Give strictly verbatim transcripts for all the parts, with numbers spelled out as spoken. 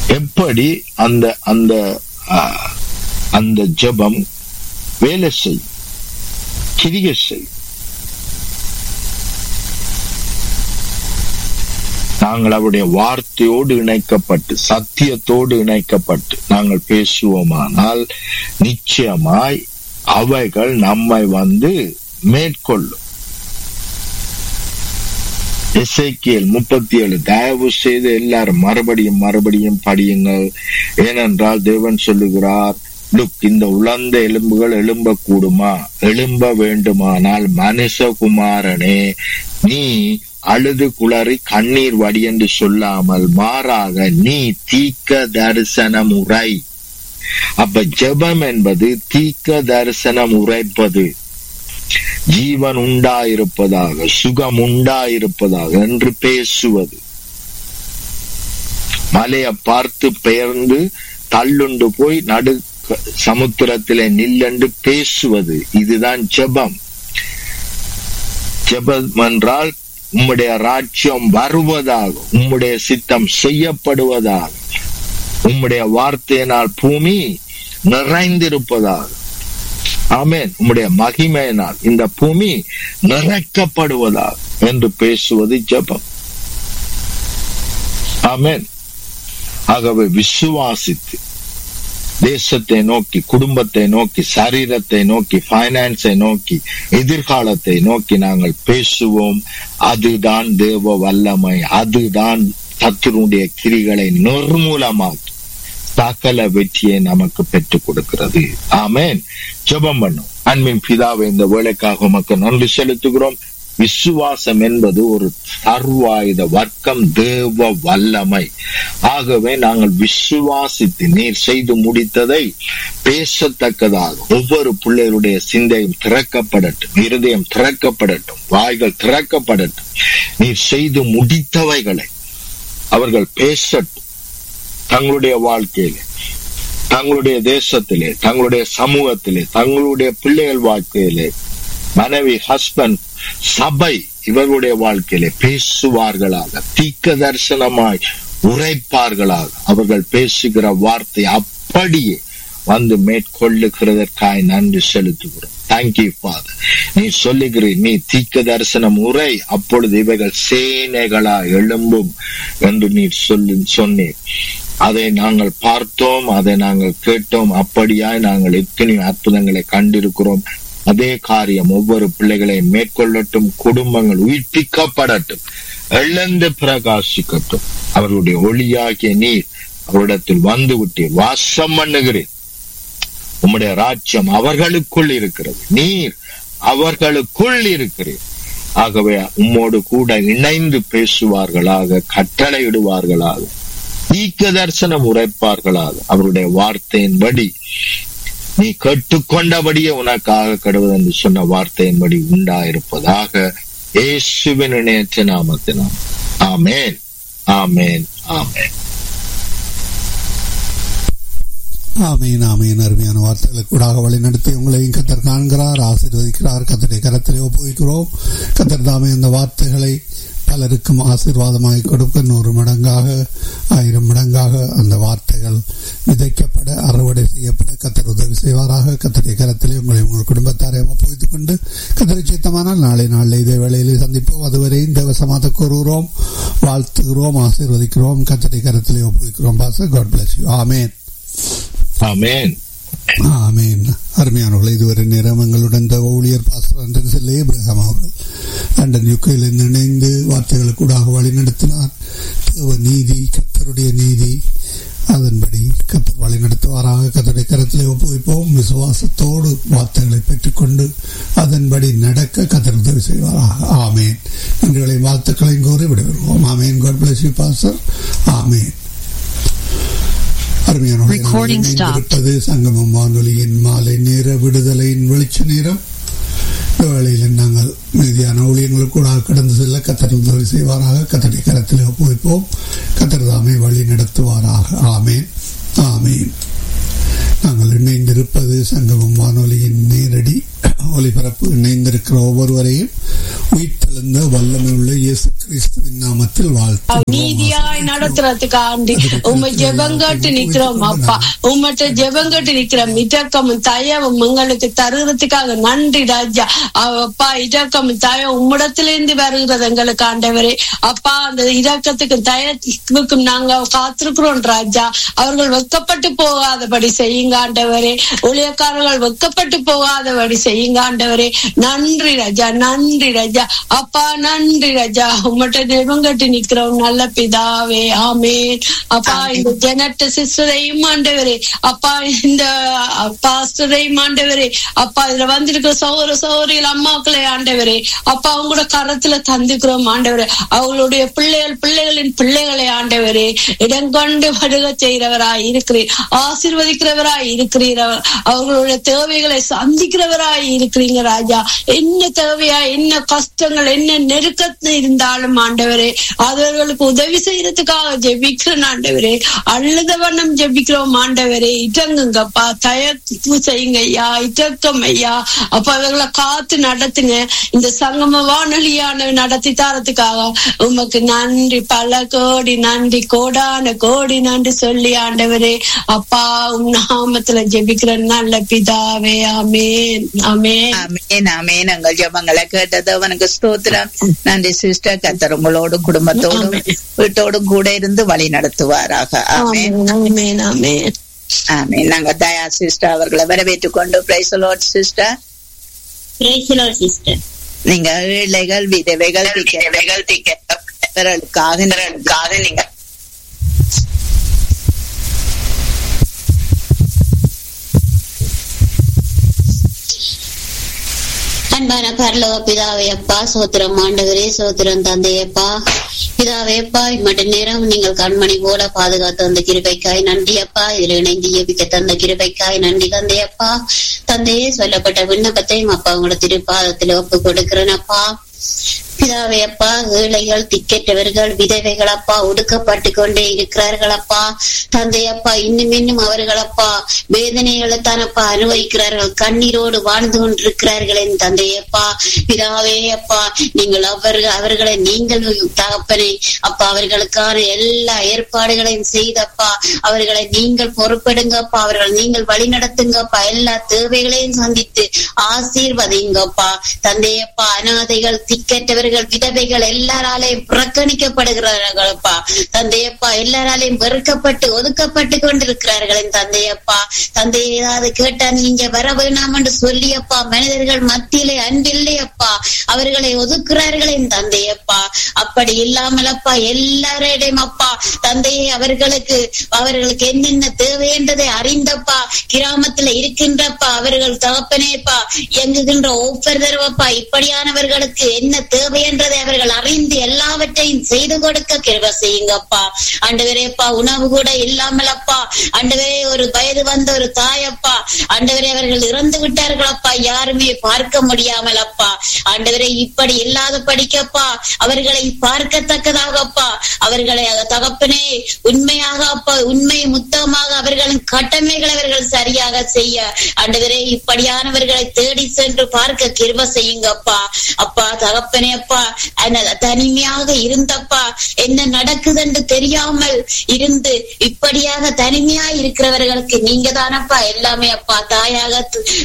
எப்படி அந்த அந்த அந்த ஜெபம் வேலை செய்யும், கிரியை செய்யும். நாங்கள் அவருடைய வார்த்தையோடு இணைக்கப்பட்டு, சத்தியத்தோடு இணைக்கப்பட்டு நாங்கள் பேசுவோமானால் நிச்சயமாய் அவைகள் நம்மை வந்து மேற்கொள்ளும். எசேக்கியேல் முப்பத்தி ஏழு தயவு செய்து எல்லாரும் மறுபடியும் மறுபடியும் படியுங்கள். ஏனென்றால் தேவன் சொல்லுகிறார், லுக், இந்த உலர்ந்த எலும்புகள் எழும்ப கூடுமா? எழும்ப வேண்டுமானால் மனுஷகுமாரனே, நீ அழுது குளறி கண்ணீர் வடி என்று சொல்லாமல் மாறாக நீ தீர்க்க தரிசனம் உரை. அப்ப ஜெபம் என்பது தீர்க்க தரிசனம் உரைப்பது. ஜீவன் உண்டாயிருப்பதாக, சுகம் உண்டாயிருப்பதாக என்று பேசுவது. மலையை பார்த்து பெயர்ந்து தள்ளுண்டு போய் நடு சமுத்திரத்திலே நில்லென்று பேசுவது. இதுதான் ஜெபம். ஜெபம் என்றால் உம்முடைய ராஜ்யம் வருவதாக, உம்முடைய சித்தம் செய்யப்படுவதாக, உம்முடைய வார்த்தையினால் பூமி நிறைந்திருப்பதாக. ஆமென். உம்முடைய மகிமையினால் இந்த பூமி நிறைக்கப்படுவதாக என்று பேசுவது ஜெபம். ஆமென். ஆகவே விசுவாசித்து தேசத்தை நோக்கி, குடும்பத்தை நோக்கி, சரீரத்தை நோக்கி, பைனான்ஸை நோக்கி, எதிர்காலத்தை நோக்கி நாங்கள் பேசுவோம். அதுதான் தேவ வல்லமை. அதுதான் சத்துருடைய கிரிகளை நிர்மூலமாக்கி சகல வெற்றியை நமக்கு பெற்றுக் கொடுக்கிறது. ஆமென். ஜெபம் பண்ணும். அன்பின் பிதாவை, இந்த வேலைக்காக உமக்கு நன்றி செலுத்துகிறோம். விசுவாசம் என்பது ஒரு சர்வாயுத வர்க்கம், தேவ வல்லமை. ஆகவே நாங்கள் விசுவாசித்து நீர் செய்து முடித்ததை பேசத்தக்கதாக ஒவ்வொரு பிள்ளைகளுடைய சிந்தையும் திறக்கப்படட்டும், இருதயம் திறக்கப்படட்டும், வாய்கள் திறக்கப்படட்டும். நீர் செய்து முடித்தவைகளை அவர்கள் பேசட்டும். தங்களுடைய வாழ்க்கையிலே, தங்களுடைய தேசத்திலே, தங்களுடைய சமூகத்திலே, தங்களுடைய பிள்ளைகள் வாழ்க்கையிலே, மனைவி, ஹஸ்பண்ட், சபை இவர்களுடைய வாழ்க்கையிலே பேசுவார்களாக, தீர்க்க தரிசனமாய் உரைப்பார்களாக. அவர்கள் பேசுகிற வார்த்தை அப்படியே வந்து மேற்கொள்ளுகிறதற்காய் நன்றி செலுத்துகிறோம். Thank you father. நீ சொல்லுகிறீர், நீ தீர்க்க தரிசனம் உரை, அப்பொழுது இவைகள் சேனைகளா எழும்பும் என்று நீ சொல்லி சொன்னீர். அதை நாங்கள் பார்த்தோம், அதை நாங்கள் கேட்டோம். அப்படியாய் நாங்கள் எத்தனை அற்புதங்களை கண்டிருக்கிறோம். அதே காரியம் ஒவ்வொரு பிள்ளைகளையும் மேற்கொள்ளட்டும். குடும்பங்கள் உயிர்ப்பிக்கப்படட்டும், எழுந்து பிரகாசிக்கட்டும். அவர்களுடைய ஒளியாகிய நீர் அவரிடத்தில் வந்து விட்டீர், வாசம் பண்ணுகிறீர். உம்முடைய ராஜ்யம் அவர்களுக்குள் இருக்கிறது, நீர் அவர்களுக்குள் இருக்கிறீர். ஆகவே உம்மோடு கூட இணைந்து பேசுவார்களாக, கட்டளையிடுவார்களாக, தீர்க்க தரிசனம் உரைப்பார்களாக. அவருடைய வார்த்தையின்படி நீ கேட்டுக்கொண்டபடியே உனக்காக கடவுள் என்று சொன்ன வார்த்தையின்படி உண்டாயிருப்பதாக. இயேசுவின் இணையற்ற நாமத்தினால் ஆமென், ஆமென், ஆமென். ஆமீன், ஆமீன். அருமையான வார்த்தைகளுக்கு கூடாக வழி நடத்தி உங்களையும் கத்தர் காண்கிறார், ஆசீர்வதிக்கிறார். கத்தருடைய கரத்திலே ஒப்புவிக்கிறோம். கத்தர் தாமே அந்த வார்த்தைகளை பலருக்கும் ஆசீர்வாதமாய் கொடுக்க நூறு மடங்காக, ஆயிரம் மடங்காக அந்த வார்த்தைகள் விதைக்கப்பட, அறுவடை செய்யப்பட கத்தர் உதவி செய்வாராக. கத்தருடைய கரத்திலே உங்களை உங்கள் குடும்பத்தாரையும் ஒப்புவித்துக் கொண்டு கத்தரை சித்தமானால் நாளை நாளில் இதே வேளையிலே சந்திப்போம். அதுவரை இந்த சமாத கூறுகிறோம், வாழ்த்துகிறோம், ஆசீர்வதிக்கிறோம். கத்தருடைய கரத்திலே ஒப்புவிக்கிறோம். Pastor, God bless you. ஆமென், ஆமென், ஆமென். அருமையானவர்கள், இதுவரை நேரம் எங்களுடன் ஊழியர் பாஸ்டர் அண்டன்சில் ஏப்ரஹாம் அவர்கள் லண்டன் யுகையில் இணைந்து வார்த்தைகளுக்கு கூடாக வழி நடத்தினார். தேவ நீதி, கர்த்தருடைய நீதி, அதன்படி கர்த்தர் வழி நடத்துவாராக. கர்த்தருடைய கரத்திலே ஒப்புவிப்போம். விசுவாசத்தோடு வார்த்தைகளை பெற்றுக்கொண்டு அதன்படி நடக்க கர்த்தர் உதவி செய்வாராக. ஆமேன். நன்றிகளை வாழ்த்துக்களையும் கோரி விடைபெறுவோம். ஆமேன். God bless you pastor. ஆமேன். அருமையானது சங்கமம் வானொலியின் மாலை நேர விடுதலையின் வெளிச்ச நேரம். வேளையில் நாங்கள் மீதியான ஊழியங்களுக்கு கூட கடந்து செல்ல கத்தர் உதவி செய்வாராக. கத்தருடைய கரத்தில் ஒப்புவிப்போம். கத்தர் தாமே வழி நடத்துவாராக. ஆமேன், ஆமேன். நாங்கள் இணைந்திருப்பது சங்கமம் வானொலியின் நேரடி ஒலிபரப்பு. இணைந்திருக்கிற ஒவ்வொருவரையும் உயிர்த்தல் எழுந்த வல்லமை உள்ள இயேசு கிறிஸ்துவின் நாமத்தில் வாழ்த்து. நீதியாய் நடத்துறதுக்கு ஆண்டி உண்மை ஜெபங்கட்டு நிக்கிறோம் அப்பா. உம்மட்ட ஜெபங்கட்டு நிக்கிறோம். இடக்கமும் தயவும் எங்களுக்கு தருகிறதுக்காக நன்றி ராஜா. அப்பா இடக்கமும் தயம் உம்மிடத்திலிருந்து வருகிறது எங்களுக்கு ஆண்டவரே. அப்பா அந்த இடக்கத்துக்கும் தயத்துக்கும் நாங்க காத்திருக்கிறோம் ராஜா. அவர்கள் வெக்கப்பட்டு போகாதபடி செய்யுங்க ஆண்டவரே. ஊழியக்காரர்கள் வெக்கப்பட்டு போகாதபடி செய்யுங்க ஆண்டவரே. நன்றி ராஜா, நன்றி ராஜா. அப்பா நன்றி ராஜா. உம்மட்ட ஜெபங்கட்டு நிக்கிறோம் நல்ல பிதாவே. ஆமேன். அப்பா இந்த ஜெனட்ட சிஸ்டரையும் ஆண்டவரே, அப்பா இந்த பாஸ்டரையும் ஆண்டவரே, அப்பா இதுல வந்திருக்கிற சகோதர சகோதரிகள் அம்மாக்களை ஆண்டவரே, அப்பா அவங்களோட கரத்துல தந்துக்கிறோம் ஆண்டவரே. அவங்களுடைய பிள்ளைகள் பிள்ளைகளின் பிள்ளைகளை ஆண்டவரே இடங்கொண்டு வருக செய்கிறவராய் இருக்கிறீர், ஆசீர்வதிக்கிறவராய் இருக்கிறீர், அவர்களுடைய தேவைகளை சந்திக்கிறவராய் இருக்கிறீங்க ராஜா. என்ன தேவையா, என்ன கஷ்டங்கள், என்ன நெருக்கத்தில் இருந்தாலும் ஆண்டவரே அவர்களுக்கு உதவி செய்யறதுக்காக ஜெபிக்கிறோம் ஆண்டவரே. அழுத வண்ணம் ஜெபிக்கிறோம் ஆண்டவரே. இடங்குங்கப்பா, தயப்பு செய்யுங்க ஐயா, இடக்கம் ஐயா. அப்ப அவர்களை காத்து நடத்துங்க. இந்த சங்கம வானொலியான நடத்தி தரத்துக்காக உமக்கு நன்றி, பல கோடி நன்றி, கோடான கோடி நன்றி சொல்லி ஆண்டவரே அப்பா உம் நாமத்துல ஜெபிக்கிற நல்ல பிதாவே. ஆமேன், ஆமேன், ஆமேன், ஆமேன். எங்கள் ஜெபங்களை கேட்டது அவனுக்கு ஸ்தோத்திரம். நன்றி சிஸ்டர். கர்த்தர் உங்களோடு குடும்பத்தோடும் வீட்டோடும் கூட இருந்து வழி நடத்துவாராக. ஆமேன், ஆமேன், ஆமேன், ஆமேன். நாங்க தயா சிஸ்டர் அவர்களை வரவேற்றுக் கொண்டு praise the Lord sister. Praise the Lord sister. நீங்க ஏழைகள் விதவைகள் திக்கவைகள் திக்கவர்களுக்காக நீங்க அன்பான பரலோக பிதாவே அப்பா, சோத்திரம் ஆண்டவரே, சோத்திரம் தந்தையப்பா. பிதாவே அப்பா, இம்மட்ட நேரம் நீங்கள் கண்மணி போல பாதுகாத்து அந்த கிருபைக்காய் நன்றி அப்பா. இதுல இணைந்து ஜெபிக்க தந்த கிருபைக்காய் நன்றி தந்தையப்பா. தந்தையே சொல்லப்பட்ட விண்ணப்பத்தையும் அப்பா உங்களோட திருப்பாதத்துல ஒப்பு கொடுக்கிறேன் அப்பா. பிதாவே அப்பா, ஏழைகள் திக்கற்றவர்கள் விதவைகள் அப்பா ஒடுக்கப்பட்டு கொண்டே இருக்கிறார்கள் அப்பா. தந்தையப்பா, இன்னும் இன்னும் அவர்கள் அப்பா வேதனைகளை தானப்பா அனுபவிக்கிறார்கள், கண்ணீரோடு வாழ்ந்து கொண்டிருக்கிறார்கள் என் தந்தையப்பா. பிதாவே அப்பா, நீங்கள் அவர்கள் அவர்களை நீங்கள் தகப்பனை அப்பா அவர்களுக்கான எல்லா ஏற்பாடுகளையும் செய்தப்பா அவர்களை நீங்கள் பொறுப்பெடுங்கப்பா. அவர்கள் நீங்கள் வழி நடத்துங்கப்பா. எல்லா தேவைகளையும் சந்தித்து ஆசீர்வதிங்கப்பா. தந்தையப்பா, அனாதைகள் திக்கற்றவர்கள் விதவைகள் எல்லாராலையும் புறக்கணிக்கப்படுகிறார்களப்பா. தந்தையப்பா, எல்லாராலையும் வெறுக்கப்பட்டு ஒதுக்கப்பட்டு கொண்டிருக்கிறார்கள் தந்தையப்பா. தந்தையை ஏதாவது கேட்டா நீங்க வர வேணாம் என்று சொல்லியப்பா மனிதர்கள் மத்தியிலே அன்பில்லையப்பா, அவர்களை ஒதுக்குறார்களே தந்தையப்பா. அப்படி இல்லாமலப்பா எல்லாரிடையும் அப்பா தந்தையை அவர்களுக்கு அவர்களுக்கு என்னென்ன தேவை என்றதை அறிந்தப்பா கிராமத்துல இருக்கின்றப்பா அவர்கள் தகப்பனேப்பா இயங்குகின்ற ஒவ்வொரு தடவைப்பா இப்படியானவர்களுக்கு என்ன தேவை என்றதை அவர்கள் அறிந்து எல்லாவற்றையும் செய்து கொடுக்க கிருபை செய்யுங்கப்பா. ஆண்டவரேப்பா, உணவு கூட இல்லாமலப்பா ஆண்டவரே ஒரு வயது வந்த ஒரு தாயப்பா ஆண்டவரே அவர்கள் இறந்து விட்டார்களப்பா, யாருமே பார்க்க முடியாமல் அப்பா. ஆண்டவரே, இப்படி இல்லாத படிக்கப்பா அவர்களை பார்க்கத்தக்கதாகப்பா அவர்களை தகப்பனே உண்மையாக அப்பா உண்மை முத்தமாக அவர்களின் கடமைகளை அவர்கள் சரியாக செய்ய ஆண்டவரே இப்படியானவர்களை தேடி சென்று பார்க்க கிருபை செய்யுங்கப்பா. அப்பா தகப்பனே அப்பா தனிமையாக இருந்தப்பா என்ன நடக்குது என்று தெரியாமல் இருந்து இப்படியாக தனிமையா இருக்கிறவர்களுக்கு நீங்க தானப்பா எல்லாமே அப்பா. தாயாக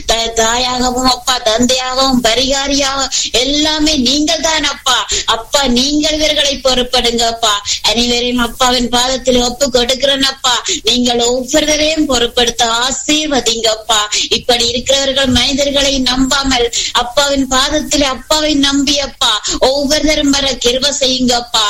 தாயாகவும் அப்பா தந்தையாகவும் பரிகாரியாக எல்லாமே நீங்கள் தானப்பா. அப்பா நீங்கள் இவர்களை பொறுப்படுங்கப்பா. அனைவரையும் அப்பாவின் பாதத்தில் ஒப்பு கொடுக்கிறேன்னப்பா. நீங்கள் ஒவ்வொருவரையும் பொறுப்படுத்த ஆசீர்வதிங்கப்பா. இப்படி இருக்கிறவர்கள் மனிதர்களை நம்பாமல் அப்பாவின் பாதத்தில் அப்பாவை நம்பி அப்பா ஒவ்வொருத்தரும் வர கிருபை செய்யுங்கப்பா.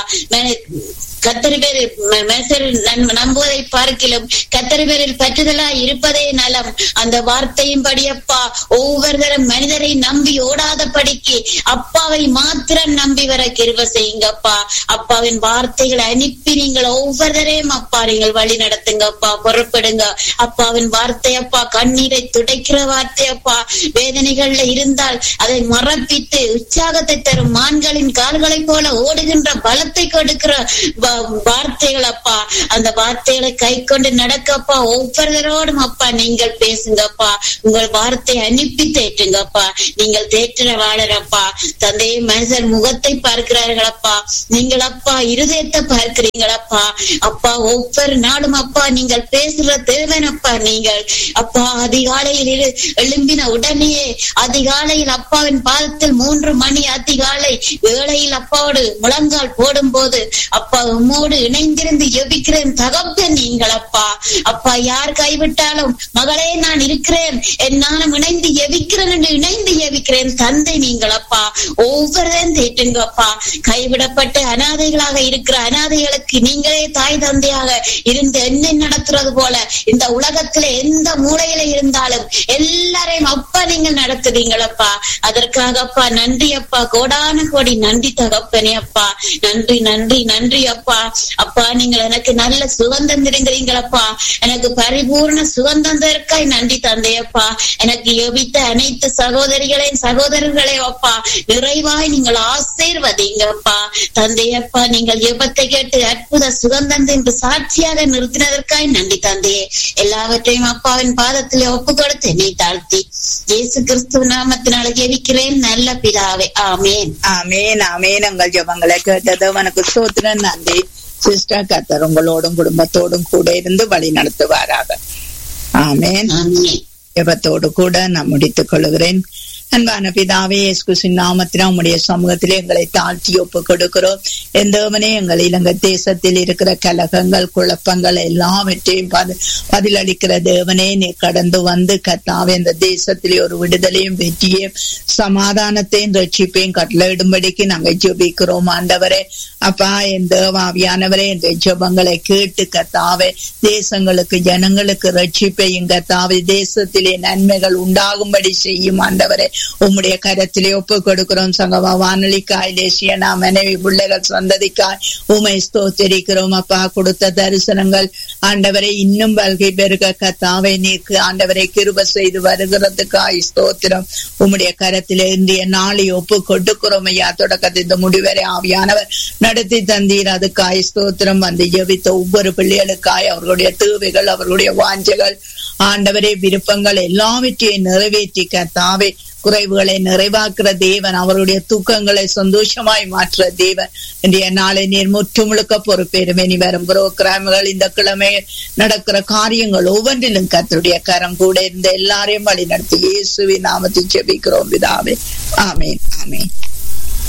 கத்தரி பேரில் நம்புவதை பார்க்கிலும் கத்தரி பேரில் பற்றுதலா இருப்பதே நலம். அந்த வார்த்தையும் படியப்பா ஒவ்வொருத்தரும் மனிதரை நம்பி ஓடாத படிக்கு அப்பாவை மாத்திரம் நம்பி வர கிருபை செய்யுங்கப்பா. அப்பாவின் வார்த்தைகளை அனுப்பி நீங்கள் ஒவ்வொருத்தரையும் அப்பா நீங்கள் வழி நடத்துங்கப்பா, பொறுப்படுங்க. அப்பாவின் வார்த்தையப்பா கண்ணீரை துடைக்கிற வார்த்தையப்பா. வேதனைகள்ல இருந்தால் அதை மறப்பித்து உற்சாகத்தை தரும் மான்களின் கால்களை போல ஓடுகின்ற பலத்தை கொடுக்கிற வார்த்தைகள் அப்பா, அந்த வார்த்தைகளை கை கொண்டு நடக்கப்பா. ஒவ்வொருவரோடும் அப்பா நீங்கள் பேசுங்கப்பா. உங்கள் வார்த்தை அனுப்பி தேற்றுங்கப்பா. நீங்கள் தேற்ற வாழறப்பா. தந்தையை மனிதர் முகத்தை பார்க்கிறார்களப்பா, நீங்கள் அப்பா இருதயத்தை பார்க்கிறீங்களப்பா. அப்பா ஒவ்வொரு நாளும் அப்பா நீங்கள் பேசுற தேவனப்பா. நீங்கள் அப்பா அதிகாலையில் எழும்பின உடனேயே அதிகாலையில் அப்பாவின் பாதத்தில் மூன்று மணி அதிகாலை வேளையில் அப்பாவோடு முழங்கால் போடும் போது அப்பா உம்மோடு இணைந்திருந்து எபிக்கிறேன் தகப்பன் நீங்கள் அப்பா. அப்பா யார் கைவிட்டாலும் மகளே நான் இருக்கிறேன், என்னாலும் இணைந்து எவிக்கிறேன் என்று இணைந்து எவிக்கிறேன் தந்தை நீங்கள் அப்பா. ஒவ்வொருவரும் தேட்டுங்கப்பா. கைவிடப்பட்ட அனாதைகளாக இருக்கிற அனாதைகளுக்கு நீங்களே தாய் தந்தையாக இருந்து என்ன நடத்துறது போல இந்த உலகத்துல எந்த மூலையில இருந்தாலும் எல்லாரையும் அப்பா நீங்கள் நடத்துறீங்களப்பா. அதற்காக அப்பா நன்றி அப்பா, கோடான கோடி நன்றி தகப்பனே அப்பா. நன்றி நன்றி நன்றி அப்பா. அப்பா நீங்கள் எனக்கு நல்ல சுகந்தம் தருகிறீங்களப்பா. எனக்கு பரிபூர்ண சுகந்தம் தருக்காய் நன்றி தந்தையப்பா. எனக்கு யோபித்த அனைத்து சகோதரிகளையும் சகோதரர்களையும் அப்பா நிறைவாய் நீங்கள் ஆசீர்வதிங்கப்பா தந்தையப்பா. நீங்கள் யோபத்தை கேட்டு அற்புத சுகந்தம் என்று சாட்சியாக நிறுத்தினதற்காய் நன்றி தந்தையே. எல்லாவற்றையும் அப்பாவின் பாதத்திலே ஒப்பு கொடுத்து என்னை தாழ்த்தி இயேசு கிறிஸ்துவ நாமத்தினால ஜெபிக்கிறேன் நல்ல பிதாவே. ஆமேன் ஆமேன் ஆமேன். உங்கள் ஜெபங்களை கேட்டது உனக்கு ஸ்தோத்திரம். நன்றி சிஸ்டர். கர்த்தர் உங்களோடும் குடும்பத்தோடும் கூட இருந்து வழி நடத்துவாராக. ஆமேன். ஜெபத்தோடு கூட நான் முடித்துக் கொள்கிறேன். அன்பான பிதாவே, இயேசு கிறிஸ்துவின் நாமத்தினால் உம்முடைய சமூகத்திலே எங்களை தாழ்த்தி ஒப்பு கொடுக்கிறோம். எந்தவனே எங்கள் இலங்கை தேசத்தில் இருக்கிற கலகங்கள் குழப்பங்கள் எல்லாவற்றையும் பதிலளிக்கிற தேவனே, நீ கடந்து வந்து கர்த்தாவே இந்த தேசத்திலே ஒரு விடுதலையும் வெற்றியும் சமாதானத்தையும் ரட்சிப்பையும் கட்டளையிடும்படிக்கு நாங்கள் ஜெபிக்கிறோம். ஆண்டவரே அப்பா, என் தேவாவியானவரே இந்த ஜெபங்களை கேட்டு கர்த்தாவே தேசங்களுக்கு ஜனங்களுக்கு ரட்சிப்பையும் கர்த்தாவே தேசத்திலே நன்மைகள் உண்டாகும்படி செய்யும். ஆண்டவரே உம்முடைய கரத்திலே ஒப்பு கொடுக்கிறோம். சங்கமா வானொலிக்காய் தேசியனா மனைவி பிள்ளைகள் சந்ததிக்காய் உமை ஸ்தோத்திரிக்கிறோம். அப்பா கொடுத்த தரிசனங்கள் ஆண்டவரை இன்னும் வல்கை பெருக கர்த்தாவே நீக்கு ஆண்டவரை கிருபை செய்து வருகிறதுக்காய் ஸ்தோத்திரம். உம்முடைய கரத்திலே இன்றைய நாளை ஒப்பு கொடுக்கிறோம் ஐயா. தொடக்கத்தை இந்த முடிவரை ஆவியானவர் நடத்தி தந்தீர், அதுக்காய் ஸ்தோத்திரம். வந்து ஜெபித்த ஒவ்வொரு பிள்ளைகளுக்காய் அவர்களுடைய தேவைகள் அவர்களுடைய வாஞ்சைகள் ஆண்டவரே விருப்பங்கள் எல்லாவற்றையும் நிறைவேற்றி கர்த்தாவே குறைவுகளை நிறைவாக்குற தேவன், அவருடைய தூக்கங்களை சந்தோஷமாய் மாற்ற தேவன். இன்றைய நாளை நீர் முற்று முழுக்க பொறுப்பேறுமே. நீ வரும் புரோகிராம்கள் இந்த கிழமை நடக்கிற காரியங்கள் ஒவ்வொன்றிலும் கர்த்தருடைய கரம் கூட இருந்த எல்லாரையும் வழி நடத்தி இயேசுவின் நாமத்தில் ஜெபிக்கிறோம் பிதாவே. ஆமேன் ஆமேன்.